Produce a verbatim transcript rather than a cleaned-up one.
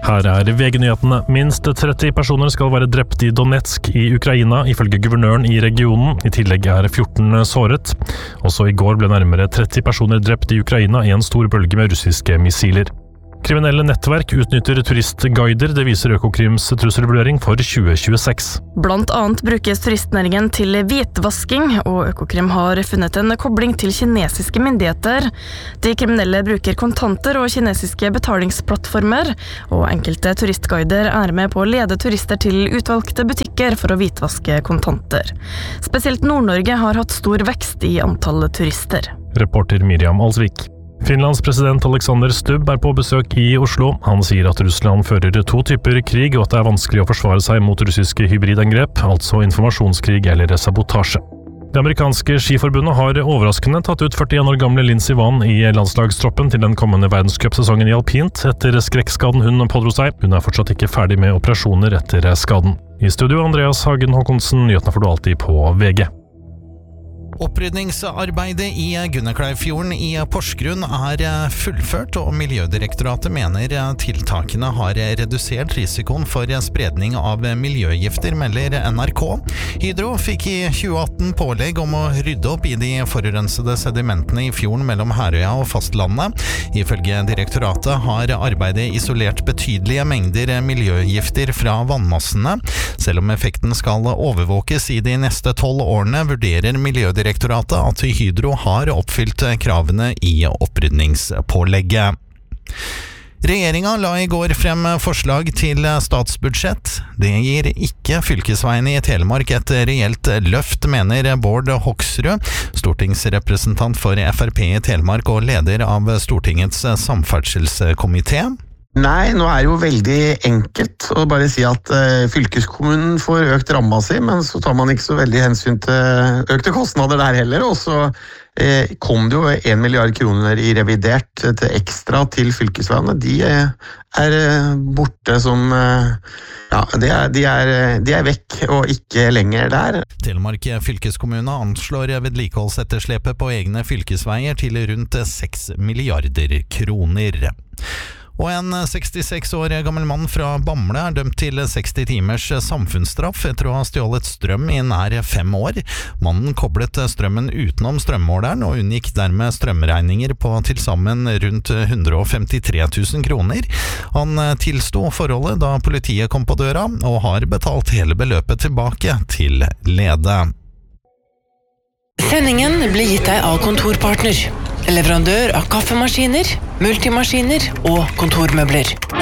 Her er V G-nyhetene. Minst tretti personer skal være drept i Donetsk i Ukraina, ifølge guvernøren i regionen. I tillegg er fjorten såret. Også i går ble nærmere tretti personer drept i Ukraina i en stor bølge med russiske missiler. Kriminelle nettverk utnytter turistguider, det viser Økokrims trusselvurdering for tjue tjueseks. Blant annet brukes turistnæringen til hvitvasking, og Økokrim har funnet en kobling til kinesiske myndigheter. De kriminelle bruker kontanter og kinesiske betalingsplattformer, og enkelte turistguider er med på å lede turister til utvalgte butikker for å hvitvaske kontanter. Spesielt Nord-Norge har hatt stor vekst i antall turister. Reporter Miriam Alsvik. Finlands president Alexander Stubb er på besøk i Oslo. Han sier at Russland fører to typer krig, og at det er vanskelig å forsvare seg mot russiske hybridangrep, altså informasjonskrig eller sabotasje. Det amerikanske skiforbundet har overraskende tatt ut førtien år gamle Lindsey Vonn i landslagstroppen til den kommende verdenscupsesongen i alpint, etter skrekkskaden hun pådro seg. Hun er fortsatt ikke ferdig med operasjoner etter skaden. I studio Andreas Hagen Håkonsen, nyhetene får du alltid på V G. Opprydningsarbeidet i Gunnekleivfjorden i Porsgrunn er fullført, og Miljødirektoratet mener tiltakene har redusert risikoen for spredning av miljøgifter, melder N R K. Hydro fikk i tjue atten pålegg om å rydde opp i de forurensede sedimentene i fjorden mellom Herøya og fastlandet. Ifølge direktoratet har arbeidet isolert betydelige mengder miljøgifter fra vannmassene. Selv om effekten skal overvåkes i de neste tolv årene, vurderer Miljødirektoratet Direktoratet at Hydro har oppfylt kravene i opprydningspålegget. Regjeringen la i går frem forslag til statsbudsjett. Det gir ikke fylkesveiene i Telemark et reelt løft, mener Bård Hoksrud, stortingsrepresentant for F R P i Telemark og leder av Stortingets samferdselskomité. Nei, nå er det jo veldig enkelt å bare si at uh, fylkeskommunen får økt ramma si, men så tar man ikke så veldig hensyn til økte kostnader der heller, og så uh, kom det jo en milliard kroner i revidert til ekstra til fylkesveiene. De uh, er uh, borte som uh, ja, de er, de, er, de er vekk og ikke lenger der. Telemark fylkeskommune anslår vedlikeholdsetterslepet på egne fylkesveier til rundt seks milliarder kroner. Og en sekstiseks år gammel mann fra Bamble er dømt til seksti timers samfunnsstraff etter å ha stjålet strøm i nær fem år. Mannen koblet strømmen utenom strømmåleren og unngikk dermed strømregninger på til sammen rundt hundre og femtitre tusen kroner. Han tilsto forholdet da politiet kom på døra, og har betalt hele beløpet tilbake til Lede. Sendingen blir gitt deg av Kontorpartner, leverandør av kaffemaskiner, multimaskiner og kontormøbler.